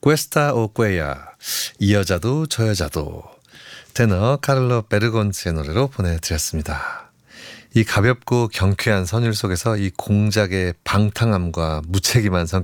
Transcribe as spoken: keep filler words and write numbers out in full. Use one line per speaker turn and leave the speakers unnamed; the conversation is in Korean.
퀘스타 오 꾀야, 이 여자도 저 여자도, 테너 카를로 베르곤츠의 노래로 보내드렸습니다. 이 가볍고 경쾌한 선율 속에서 이 공작의 방탕함과 무책임한 성격